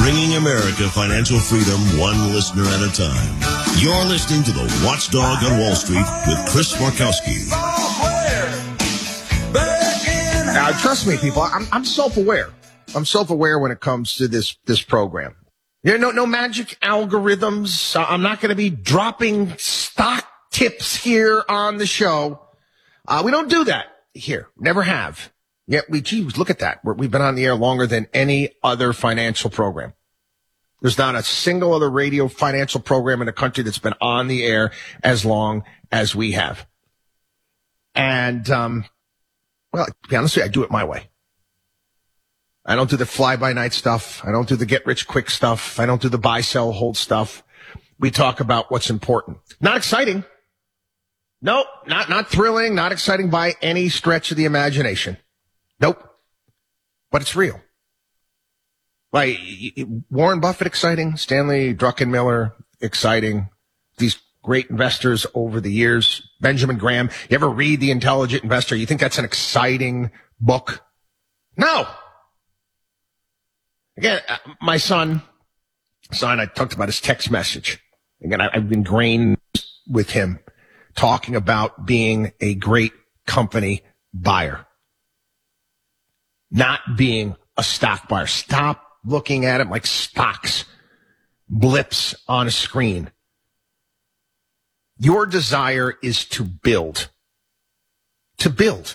bringing America financial freedom one listener at a time. You're listening to The Watchdog on Wall Street with Chris Markowski. Now, trust me, people, I'm self-aware. I'm self-aware when it comes to this program. No magic algorithms. I'm not going to be dropping stock tips here on the show. We don't do that here. Never have. Yet look at that. We've been on the air longer than any other financial program. There's not a single other radio financial program in the country that's been on the air as long as we have. And, well, to be honest with you, I do it my way. I don't do the fly-by-night stuff. I don't do the get-rich-quick stuff. I don't do the buy, sell, hold stuff. We talk about what's important. Not exciting. Nope, not thrilling, not exciting by any stretch of the imagination. Nope. But it's real. Like, Warren Buffett exciting, Stanley Druckenmiller exciting, these great investors over the years, Benjamin Graham. You ever read The Intelligent Investor? You think that's an exciting book? No. Again, my son, I talked about his text message. Again, I've been ingrained with him talking about being a great company buyer, not being a stock buyer. Stop looking at it like stocks, blips on a screen. Your desire is to build. To build.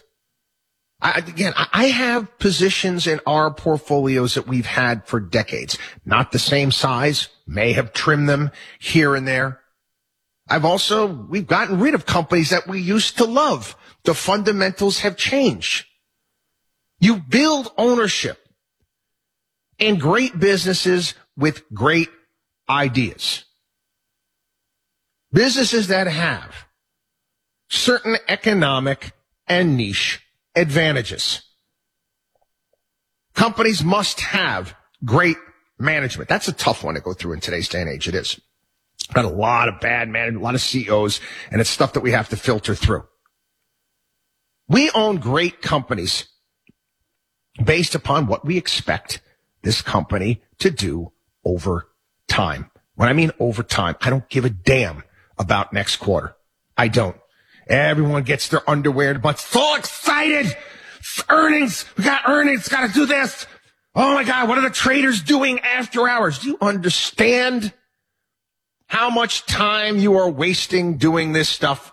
I have positions in our portfolios that we've had for decades. Not the same size, may have trimmed them here and there. We've gotten rid of companies that we used to love. The fundamentals have changed. You build ownership in great businesses with great ideas. Businesses that have certain economic and niche advantages. Companies must have great management. That's a tough one to go through in today's day and age. It is. Got a lot of bad management, a lot of CEOs, and it's stuff that we have to filter through. We own great companies based upon what we expect this company to do over time. When I mean over time, I don't give a damn about next quarter. I don't. Everyone gets their underwear, but so excited. Earnings. We got earnings. Got to do this. Oh my God. What are the traders doing after hours? Do you understand how much time you are wasting doing this stuff?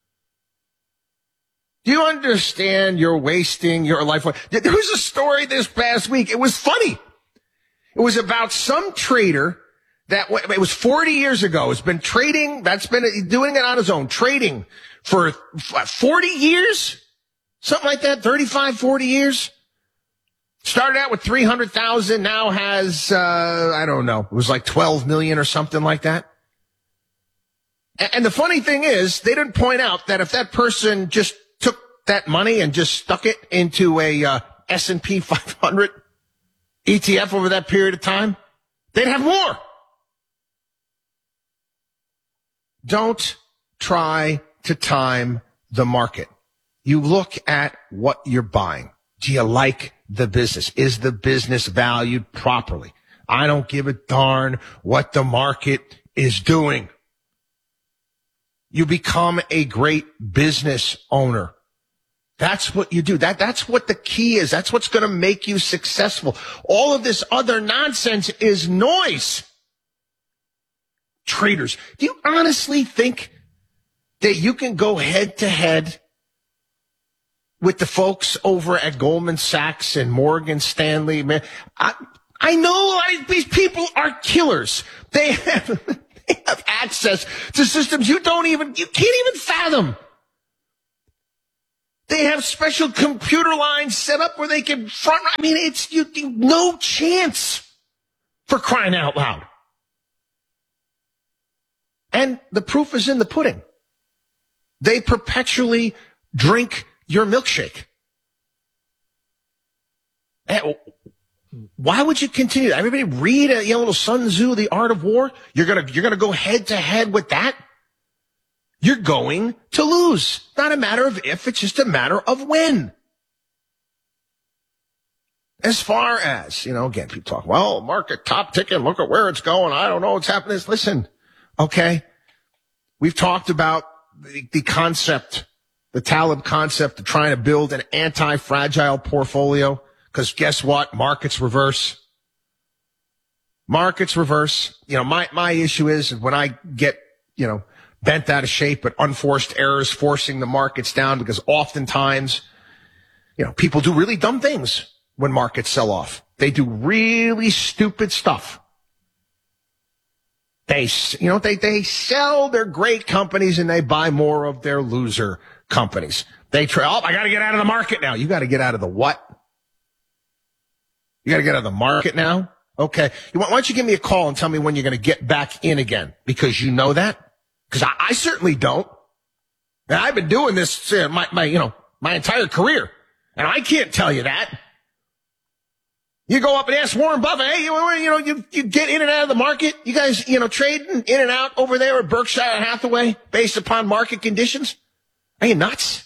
Do you understand you're wasting your life? There was a story this past week. It was funny. It was about some trader it was 40 years ago. It's been trading. That's been doing it on his own, trading for 40 years, something like that, 35, 40 years. Started out with 300,000, now has, I don't know, it was like 12 million or something like that. And the funny thing is, they didn't point out that if that person just took that money and just stuck it into a S&P 500 ETF over that period of time, they'd have more. Don't try to time the market. You look at what you're buying. Do you like the business? Is the business valued properly? I don't give a darn what the market is doing. You become a great business owner. That's what you do. That's what the key is. That's what's going to make you successful. All of this other nonsense is noise. Traders, do you honestly think that you can go head to head with the folks over at Goldman Sachs and Morgan Stanley? Man, I know a lot of these people are killers. They have access to systems you can't even fathom. They have special computer lines set up where they can it's no chance, for crying out loud. And the proof is in the pudding. They perpetually drink your milkshake. Why would you continue? Everybody read a little Sun Tzu, The Art of War. You're gonna go head to head with that. You're going to lose. Not a matter of if, it's just a matter of when. As far as, again, people talk, well, market top ticking, look at where it's going. I don't know what's happening. Listen, okay. We've talked about the concept, the Taleb concept of trying to build an anti-fragile portfolio. Because guess what? Markets reverse. Markets reverse. My issue is when I get, bent out of shape, but unforced errors forcing the markets down, because oftentimes, people do really dumb things when markets sell off. They do really stupid stuff. They sell their great companies and they buy more of their loser companies. I got to get out of the market now. You got to get out of the what? You got to get out of the market now? Okay. Why don't you give me a call and tell me when you're going to get back in again? Because you know that? Because I certainly don't. And I've been doing this my entire career. And I can't tell you that. You go up and ask Warren Buffett, hey, you get in and out of the market? You guys, trading in and out over there at Berkshire Hathaway based upon market conditions? Are you nuts?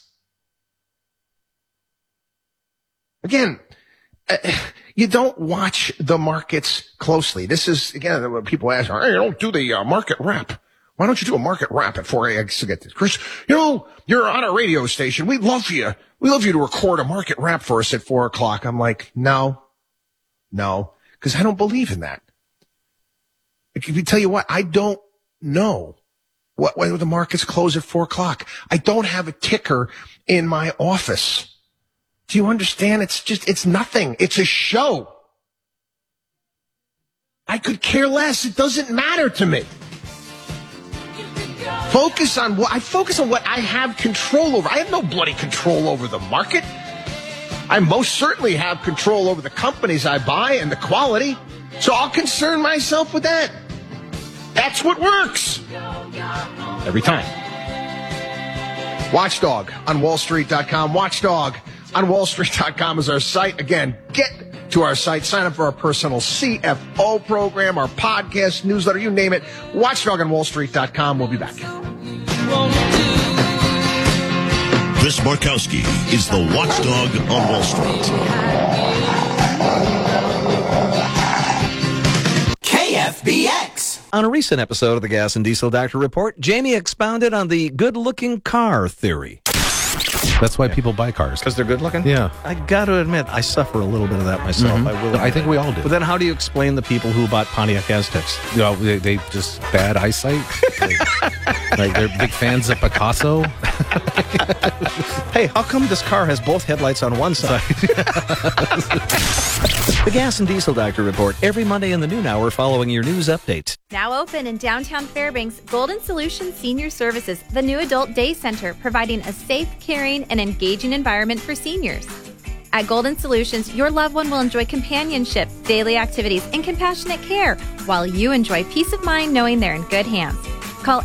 Again, you don't watch the markets closely. This is, again, when people ask, hey, you don't do the market wrap. Why don't you do a market wrap at 4 a.m. to get this? Chris, you're on a radio station. We love you. We love you to record a market wrap for us at 4 o'clock. I'm like, no, because I don't believe in that. I can tell you what, I don't know whether the markets close at 4 o'clock. I don't have a ticker in my office. Do you understand? It's nothing. It's a show. I could care less. It doesn't matter to me. I focus on what I have control over. I have no bloody control over the market. I most certainly have control over the companies I buy and the quality. So I'll concern myself with that. That's what works. Every time. Watchdog on wallstreet.com. Watchdog on wallstreet.com is our site. Again, get to our site. Sign up for our personal CFO program, our podcast, newsletter, you name it. Watchdog on wallstreet.com. We'll be back. Chris Markowski is the Watchdog on Wall Street. KFBX. On a recent episode of the Gas and Diesel Doctor Report, Jamie expounded on the good-looking car theory. That's why people buy cars. Because they're good looking? Yeah. I got to admit, I suffer a little bit of that myself. Mm-hmm. I think we all do. But then how do you explain the people who bought Pontiac Aztecs? They just bad eyesight. Like they're big fans of Picasso. Hey, how come this car has both headlights on one side? The Gas and Diesel Doctor Report every Monday in the noon hour following your news update. Now open in downtown Fairbanks, Golden Solutions Senior Services, the new adult day center, providing a safe, caring, and engaging environment for seniors. At Golden Solutions, your loved one will enjoy companionship, daily activities, and compassionate care, while you enjoy peace of mind knowing they're in good hands. Call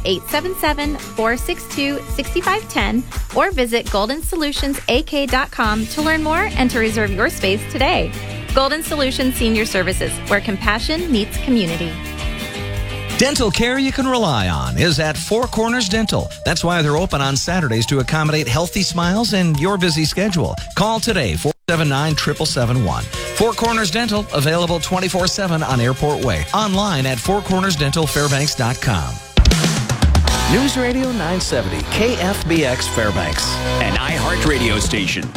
877-462-6510 or visit GoldenSolutionsAK.com to learn more and to reserve your space today. Golden Solutions Senior Services, where compassion meets community. Dental care you can rely on is at Four Corners Dental. That's why they're open on Saturdays to accommodate healthy smiles and your busy schedule. Call today, 479-7771. Four Corners Dental, available 24/7 on Airport Way. Online at fourcornersdentalfairbanks.com. News Radio 970, KFBX Fairbanks. An iHeart radio station.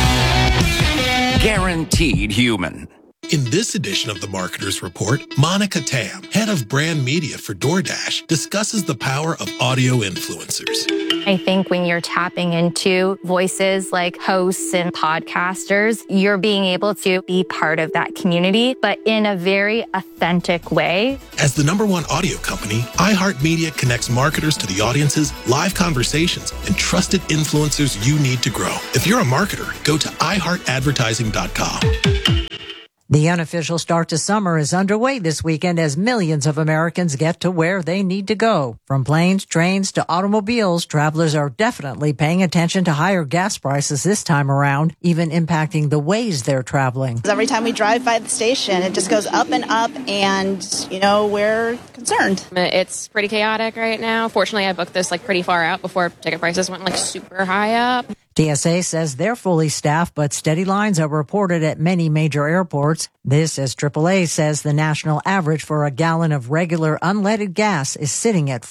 Guaranteed human. In this edition of the Marketer's Report, Monica Tam, head of brand media for DoorDash, discusses the power of audio influencers. I think when you're tapping into voices like hosts and podcasters, you're being able to be part of that community, but in a very authentic way. As the #1 audio company, iHeartMedia connects marketers to the audiences, live conversations, and trusted influencers you need to grow. If you're a marketer, go to iHeartAdvertising.com. The unofficial start to summer is underway this weekend as millions of Americans get to where they need to go. From planes, trains, to automobiles, travelers are definitely paying attention to higher gas prices this time around, even impacting the ways they're traveling. Every time we drive by the station, it just goes up and up, and, we're concerned. It's pretty chaotic right now. Fortunately, I booked this pretty far out before ticket prices went super high up. TSA says they're fully staffed, but steady lines are reported at many major airports. This as AAA says the national average for a gallon of regular unleaded gas is sitting at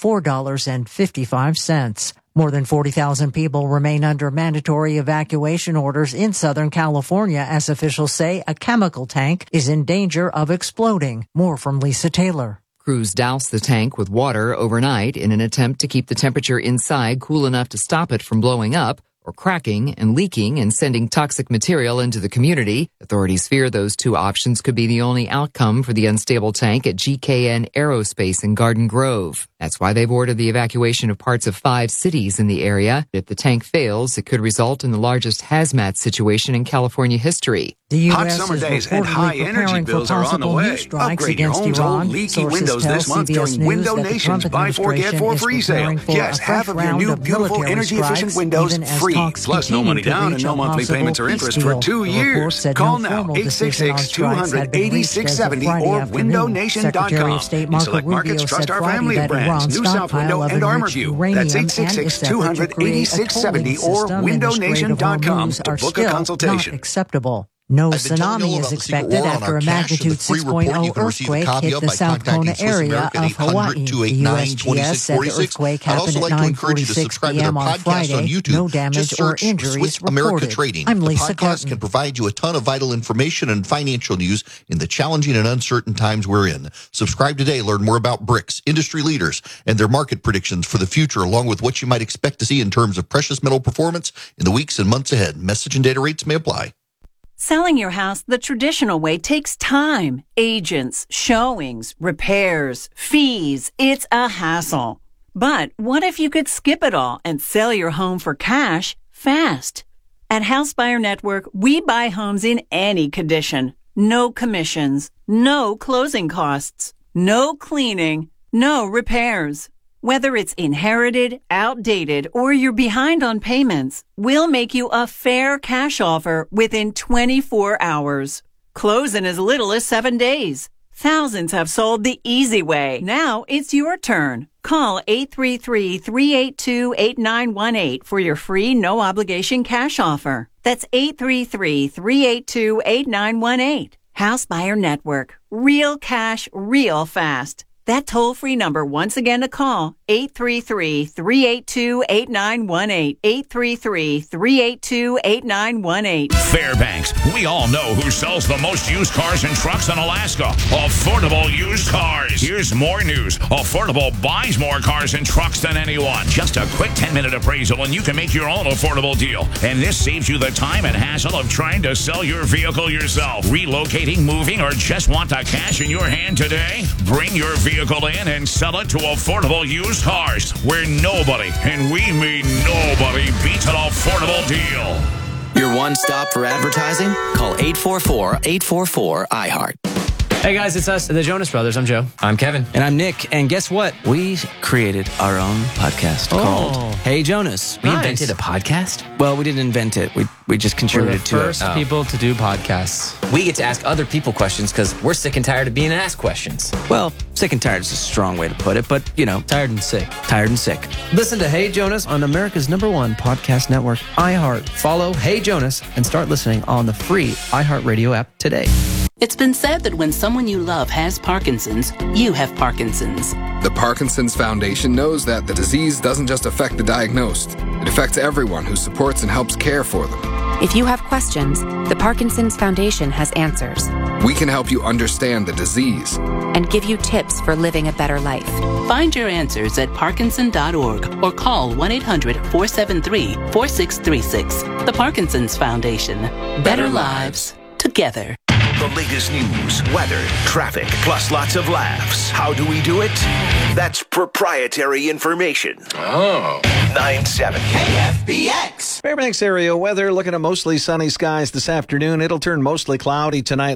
$4.55. More than 40,000 people remain under mandatory evacuation orders in Southern California as officials say a chemical tank is in danger of exploding. More from Lisa Taylor. Crews douse the tank with water overnight in an attempt to keep the temperature inside cool enough to stop it from blowing up or cracking and leaking and sending toxic material into the community. Authorities fear those two options could be the only outcome for the unstable tank at GKN Aerospace in Garden Grove. That's why they've ordered the evacuation of parts of 5 cities in the area. If the tank fails, it could result in the largest hazmat situation in California history. The U.S. Hot summer days and high energy bills are on the way. Upgrade your home's old leaky windows this month during Window Nation's Buy 4 Get 4 free sale. Yes, half of your new beautiful energy-efficient windows free. Plus no money down and no monthly payments or interest for 2 years. Call now, 866-200-8670 or windownation.com. In select markets, trust our family of brands, New South Window and ArmorView. That's 866-200-8670 or windownation.com to book a consultation. Acceptable. No tsunami is expected after a magnitude 6.0 earthquake hit the South Kona area of Hawaii. The USGS said the earthquake happened at 9:46 p.m. on Friday. No damage or injuries reported. I'm Lisa Carton. Can provide you a ton of vital information and financial news in the challenging and uncertain times we're in. Subscribe today. Learn more about BRICS, industry leaders, and their market predictions for the future, along with what you might expect to see in terms of precious metal performance in the weeks and months ahead. Message and data rates may apply. Selling your house the traditional way takes time, agents, showings, repairs, fees. It's a hassle. But what if you could skip it all and sell your home for cash fast? At House Buyer Network, we buy homes in any condition. No commissions, no closing costs, no cleaning, no repairs. Whether it's inherited, outdated, or you're behind on payments, we'll make you a fair cash offer within 24 hours. Close in as little as 7 days. Thousands have sold the easy way. Now it's your turn. Call 833-382-8918 for your free no-obligation cash offer. That's 833-382-8918. House Buyer Network. Real cash, real fast. That toll-free number, once again to call, 833-382-8918. 833-382-8918. Fairbanks, we all know who sells the most used cars and trucks in Alaska. Affordable Used Cars. Here's more news. Affordable buys more cars and trucks than anyone. Just a quick 10-minute appraisal and you can make your own affordable deal. And this saves you the time and hassle of trying to sell your vehicle yourself. Relocating, moving, or just want the cash in your hand today? Bring your vehicle in and sell it to Affordable Used Cars, where nobody, and we mean nobody, beats an affordable deal. Your one stop for advertising? Call 844-844-iHeart. Hey guys, it's us, the Jonas Brothers. I'm Joe. I'm Kevin. And I'm Nick. And guess what? We created our own podcast called Hey Jonas. We invented a podcast? Well, we didn't invent it. We just contributed to it. We're the first people to do podcasts. We get to ask other people questions because we're sick and tired of being asked questions. Well, sick and tired is a strong way to put it, but, you know. Tired and sick. Tired and sick. Listen to Hey Jonas on America's #1 podcast network, iHeart. Follow Hey Jonas and start listening on the free iHeartRadio app today. It's been said that when someone you love has Parkinson's, you have Parkinson's. The Parkinson's Foundation knows that the disease doesn't just affect the diagnosed. It affects everyone who supports and helps care for them. If you have questions, the Parkinson's Foundation has answers. We can help you understand the disease and give you tips for living a better life. Find your answers at Parkinson.org or call 1-800-473-4636. The Parkinson's Foundation. Better lives together. The latest news, weather, traffic, plus lots of laughs. How do we do it? That's proprietary information. 9-7 KFBX. Fairbanks area weather, looking at mostly sunny skies this afternoon. It'll turn mostly cloudy tonight.